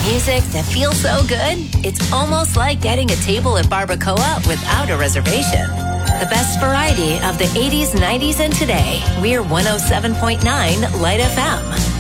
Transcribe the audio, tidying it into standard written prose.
Music that feels so good, it's almost like getting a table at Barbacoa without a reservation. The best variety of the 80s, 90s, and today. We're 107.9 Light FM.